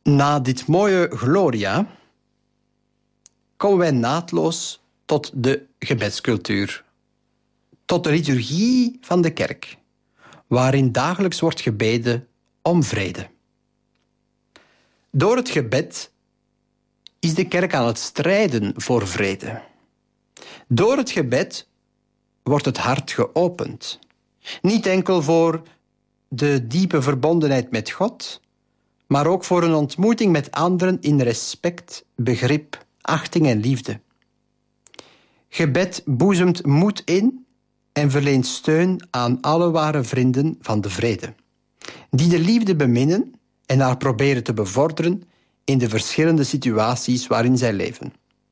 Na dit mooie Gloria komen wij naadloos tot de gebedscultuur, tot de liturgie van de kerk, waarin dagelijks wordt gebeden om vrede. Door het gebed is de kerk aan het strijden voor vrede. Door het gebed wordt het hart geopend. Niet enkel voor de diepe verbondenheid met God, maar ook voor een ontmoeting met anderen in respect, begrip, achting en liefde. Gebed boezemt moed in en verleent steun aan alle ware vrienden van de vrede, die de liefde beminnen en haar proberen te bevorderen in de verschillende situaties waarin zij leven.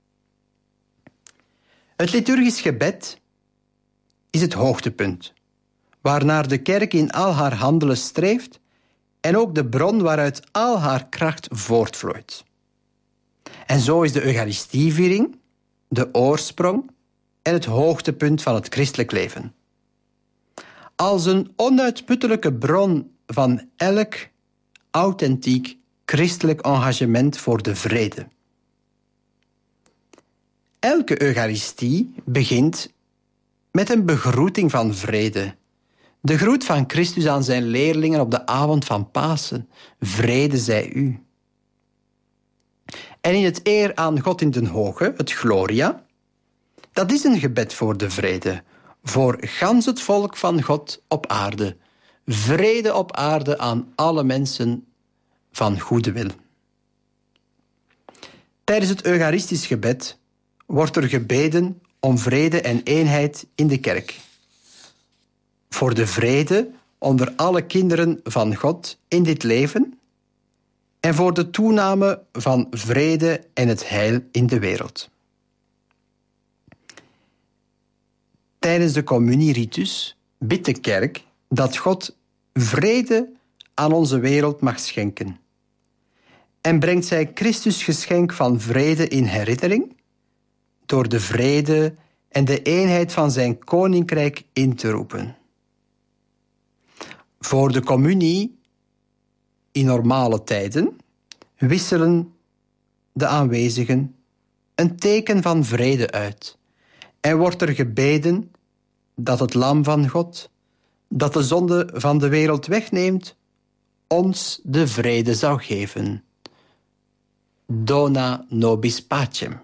Het liturgisch gebed is het hoogtepunt, waarnaar de kerk in al haar handelen streeft en ook de bron waaruit al haar kracht voortvloeit. En zo is de Eucharistieviering de oorsprong en het hoogtepunt van het christelijk leven. Als een onuitputtelijke bron van elk authentiek christelijk engagement voor de vrede. Elke Eucharistie begint met een begroeting van vrede. De groet van Christus aan zijn leerlingen op de avond van Pasen. Vrede zij u. En in het eer aan God in den hoge, het Gloria, dat is een gebed voor de vrede, voor gans het volk van God op aarde. Vrede op aarde aan alle mensen van goede wil. Tijdens het Eucharistisch gebed wordt er gebeden om vrede en eenheid in de kerk. Voor de vrede onder alle kinderen van God in dit leven en voor de toename van vrede en het heil in de wereld. Tijdens de communieritus bidt de kerk dat God vrede aan onze wereld mag schenken en brengt zij Christus geschenk van vrede in herinnering door de vrede en de eenheid van zijn koninkrijk in te roepen. Voor de communie in normale tijden wisselen de aanwezigen een teken van vrede uit en wordt er gebeden dat het lam van God, dat de zonde van de wereld wegneemt, ons de vrede zou geven. Dona nobis pacem.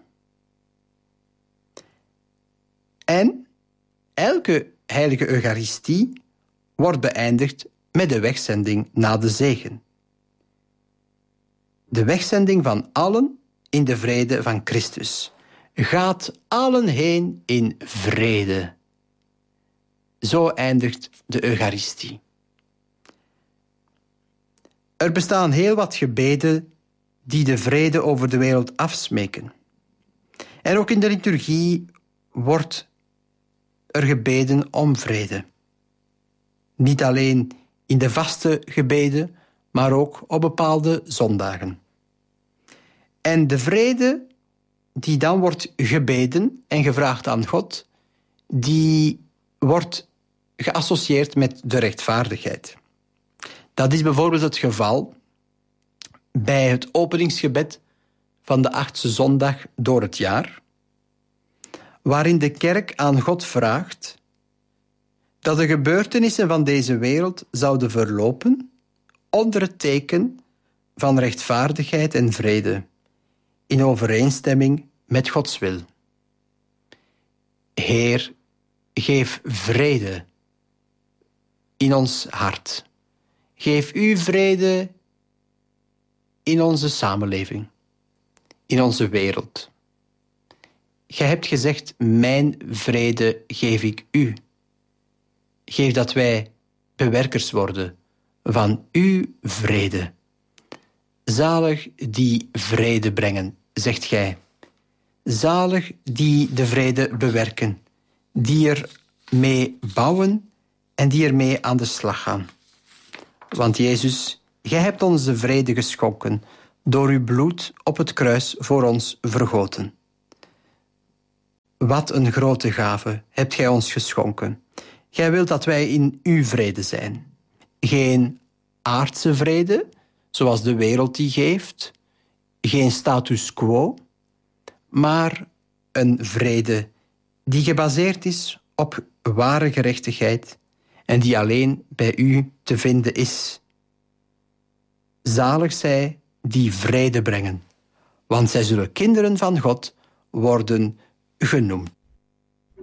En elke heilige Eucharistie wordt beëindigd met de wegzending na de zegen. De wegzending van allen in de vrede van Christus. Gaat allen heen in vrede. Zo eindigt de Eucharistie. Er bestaan heel wat gebeden die de vrede over de wereld afsmeken. En ook in de liturgie wordt er gebeden om vrede. Niet alleen in de vaste gebeden, maar ook op bepaalde zondagen. En de vrede die dan wordt gebeden en gevraagd aan God, die wordt geassocieerd met de rechtvaardigheid. Dat is bijvoorbeeld het geval bij het openingsgebed van de 8e zondag door het jaar, waarin de kerk aan God vraagt dat de gebeurtenissen van deze wereld zouden verlopen onder het teken van rechtvaardigheid en vrede, in overeenstemming met Gods wil. Heer, geef vrede in ons hart. Geef uw vrede in onze samenleving, in onze wereld. Gij hebt gezegd, mijn vrede geef ik u. Geef dat wij bewerkers worden van uw vrede. Zalig die vrede brengen, zegt gij. Zalig die de vrede bewerken, die er mee bouwen en die ermee aan de slag gaan. Want Jezus, gij hebt ons de vrede geschonken, door uw bloed op het kruis voor ons vergoten. Wat een grote gave hebt gij ons geschonken. Gij wilt dat wij in uw vrede zijn. Geen aardse vrede, zoals de wereld die geeft, geen status quo, maar een vrede die gebaseerd is op ware gerechtigheid en die alleen bij u te vinden is. Zalig zij die vrede brengen, want zij zullen kinderen van God worden genoemd.